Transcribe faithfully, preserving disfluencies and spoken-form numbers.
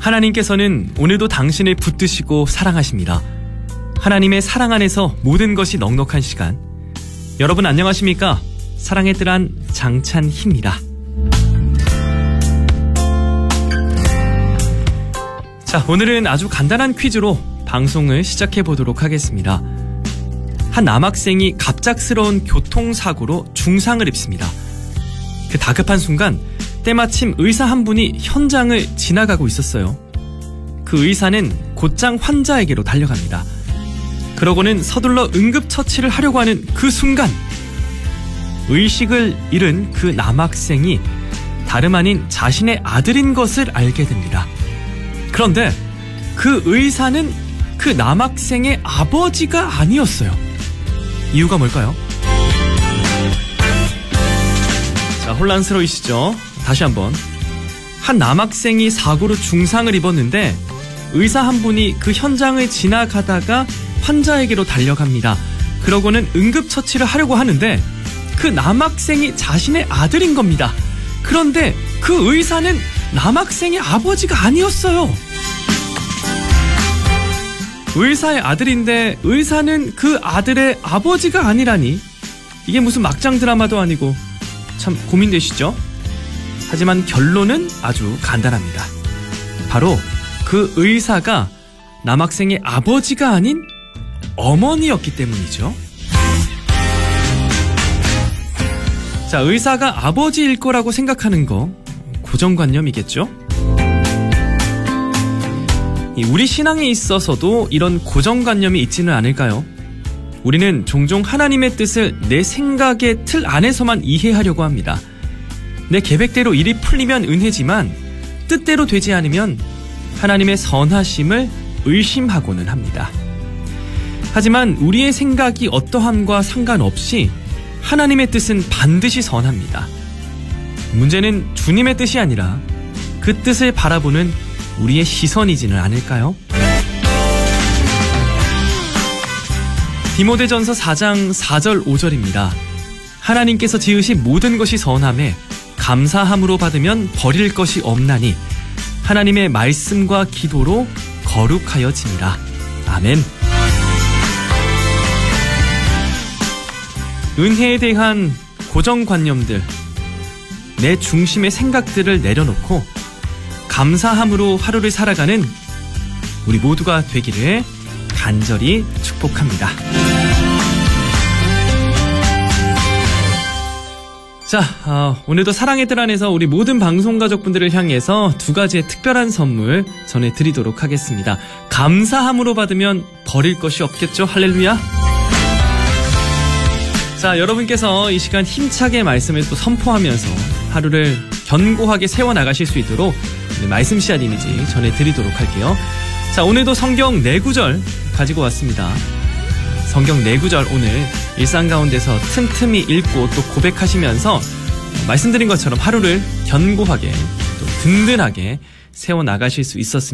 하나님께서는 오늘도 당신을 붙드시고 사랑하십니다. 하나님의 사랑 안에서 모든 것이 넉넉한 시간. 여러분 안녕하십니까? 사랑의 뜰한 장찬희입니다. 자, 오늘은 아주 간단한 퀴즈로 방송을 시작해 보도록 하겠습니다. 한 남학생이 갑작스러운 교통사고로 중상을 입습니다. 그 다급한 순간 때마침 의사 한 분이 현장을 지나가고 있었어요. 그 의사는 곧장 환자에게로 달려갑니다. 그러고는 서둘러 응급처치를 하려고 하는 그 순간 의식을 잃은 그 남학생이 다름 아닌 자신의 아들인 것을 알게 됩니다. 그런데 그 의사는 그 남학생의 아버지가 아니었어요. 이유가 뭘까요? 자, 혼란스러우시죠? 다시 한번. 한 남학생이 사고로 중상을 입었는데 의사 한 분이 그 현장을 지나가다가 환자에게로 달려갑니다. 그러고는 응급처치를 하려고 하는데 그 남학생이 자신의 아들인 겁니다. 그런데 그 의사는 남학생의 아버지가 아니었어요. 의사의 아들인데 의사는 그 아들의 아버지가 아니라니, 이게 무슨 막장 드라마도 아니고 참 고민되시죠? 하지만 결론은 아주 간단합니다. 바로 그 의사가 남학생의 아버지가 아닌 어머니였기 때문이죠. 자, 의사가 아버지일 거라고 생각하는 거 고정관념이겠죠? 우리 신앙에 있어서도 이런 고정관념이 있지는 않을까요? 우리는 종종 하나님의 뜻을 내 생각의 틀 안에서만 이해하려고 합니다. 내 계획대로 일이 풀리면 은혜지만 뜻대로 되지 않으면 하나님의 선하심을 의심하고는 합니다. 하지만 우리의 생각이 어떠함과 상관없이 하나님의 뜻은 반드시 선합니다. 문제는 주님의 뜻이 아니라 그 뜻을 바라보는 우리의 시선이지는 않을까요? 디모데전서 사 장 사 절 오 절입니다. 하나님께서 지으신 모든 것이 선하매 감사함으로 받으면 버릴 것이 없나니 하나님의 말씀과 기도로 거룩하여지니라. 아멘. 은혜에 대한 고정관념들, 내 중심의 생각들을 내려놓고 감사함으로 하루를 살아가는 우리 모두가 되기를 간절히 축복합니다. 자, 어, 오늘도 사랑의 뜰 안에서 우리 모든 방송가족분들을 향해서 두 가지의 특별한 선물 전해드리도록 하겠습니다. 감사함으로 받으면 버릴 것이 없겠죠? 할렐루야. 자, 여러분께서 이 시간 힘차게 말씀을 또 선포하면서 하루를 견고하게 세워나가실 수 있도록 말씀 씨앗 이미지 전해드리도록 할게요. 자, 오늘도 성경 네 구절 가지고 왔습니다. 성경 네 구절 오늘 일상 가운데서 틈틈이 읽고 또 고백하시면서 말씀드린 것처럼 하루를 견고하게 또 든든하게 세워나가실 수 있었습니다.